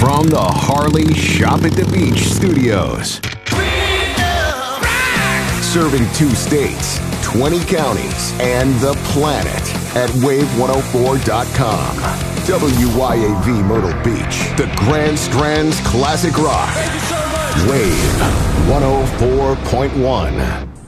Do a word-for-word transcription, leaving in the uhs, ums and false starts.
from the Harley Shop at the Beach studios. Serving two states, twenty counties, and the planet at wave one oh four dot com. W Y A V Myrtle Beach, the Grand Strand's classic rock. Wave one oh four point one.